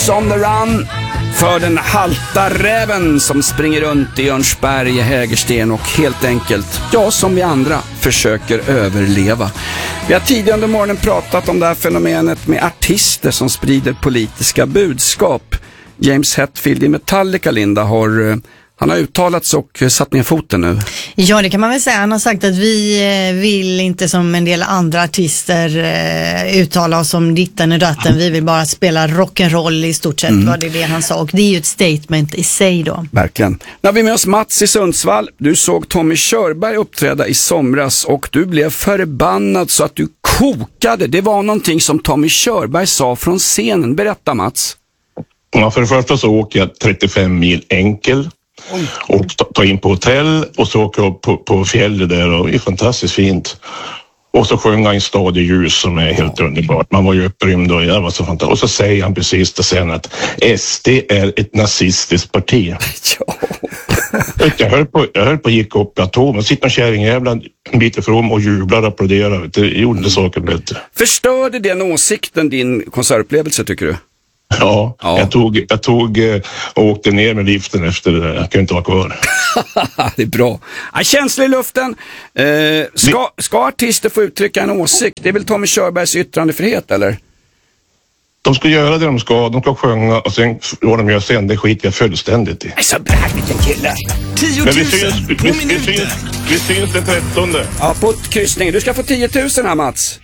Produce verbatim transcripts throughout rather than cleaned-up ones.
on the run för den halta räven som springer runt i Örnsberg, Hägersten och helt enkelt, ja som vi andra, försöker överleva. Vi har tidigare under morgonen pratat om det här fenomenet med artister som sprider politiska budskap. James Hetfield i Metallica, Linda, har... Han har uttalats och satt ner foten nu. Ja, det kan man väl säga. Han har sagt att vi vill inte som en del andra artister uttala oss om ditten och datten. Vi vill bara spela rock'n'roll i stort sett. Mm. Var det det han sa. Och det är ju ett statement i sig då. Verkligen. När vi med oss Mats i Sundsvall. Du såg Tommy Körberg uppträda i somras och du blev förbannad så att du kokade. Det var någonting som Tommy Körberg sa från scenen. Berätta, Mats. Ja, för det första så åker jag trettiofem mil enkel. Och ta, ta in på hotell och så åker jag på, på fjället där och det är fantastiskt fint. Och så sjöng han en stad i ljus som är helt underbart. Man var ju upprymd och det var så fantastiskt. Och så säger han precis det sen att S D är ett nazistiskt parti. Ja. Jag höll på, jag höll på att gick upp i atomen. Sitter en kärringjävla en bit ifrån och jublar och applåderar. Det gjorde inte saken bättre. Förstörde den åsikten din konsertupplevelse, tycker du? Ja, ja. Jag, tog, jag tog och åkte ner med liften efter det där. Jag kunde inte vara kvar. Det är bra. Ja, känsla i luften. Eh, ska, ska artister få uttrycka en åsikt? Det är väl Tommy Körbergs yttrandefrihet, eller? De ska göra det de ska. De ska sjunga och sen vad de gör sen, det skiter jag fullständigt i. Så bra, vilken kille. tio Men vi tusen syns, vi, på vi, minuten. vi, syns, vi syns den trettonde. Ja, på kryssning. Du ska få tio tusen här, Mats.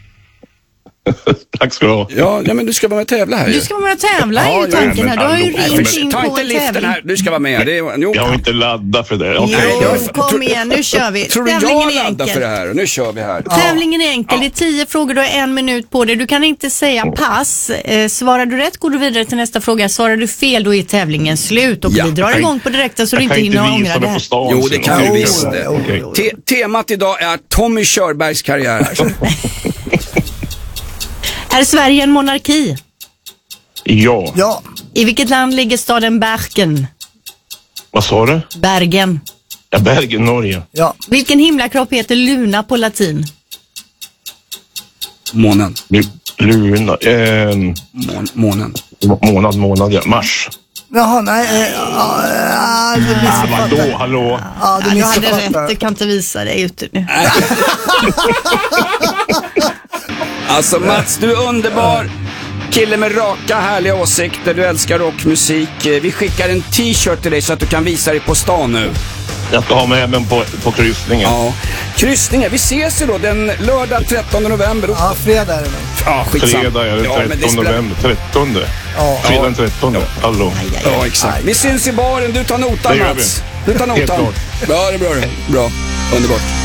Tack ska du ha. Ja, ja, men du ska vara med och tävla här. Du ska vara med och tävla ja, är ju tanken här. Du har ju nej, ringt in Ta på inte liften tävling. här, du ska vara med. Det är, jo, Jag har inte laddat för det. Okay. Jo, Nej, det var- kom igen, nu kör vi. Tror du Tävlingen jag är laddar för det enkel. här? Nu kör vi här. Tävlingen är enkel. Det är tio frågor, du har en minut på dig. Du kan inte säga pass. Eh, svarar du rätt går du vidare till nästa fråga. Svarar du fel då är tävlingen slut. Och Ja. vi drar igång på direkten så du Jag inte kan hinner inte ångra visa det det på här. stan. Jo, det kan sen. du Okej. visst. Okej. Te- temat idag är Tommy Körbergs karriär. Är Sverige en monarki? Ja. Ja, I vilket land ligger staden Bergen? Vad sa du? Bergen. Ja, Bergen, Norge. ja. Vilken himlakropp heter Luna på latin? Månen. Lu- Luna. ehm, Mån- månen. månad, månad, ja. Mars. Jaha, nej. Eh, ja, ja, du Ah, missuppfattar. vadå, hallå? Ja, du Ja, du hade missuppfattar. rätt, du kan inte visa dig ute nu. Alltså Mats, du är underbar. Kille med raka, härliga åsikter. Du älskar rockmusik. Vi skickar en t-shirt till dig så att du kan visa dig på stan nu. Jag ska ha med även på, på kryssningen. Ja. Kryssningen, vi ses ju då den lördag trettonde november. Ja, fredag är det väl. Ja, skitsamma. Fredag är det Ja, men det trettonde spelar- november. trettonde. Ja. Fredag den trettonde. Hallå. Ja, exakt. Vi syns i baren. Du tar notan, Det gör Mats. vi. Du tar Helt notan. klart. Ja, det är bra. Bra. Underbart.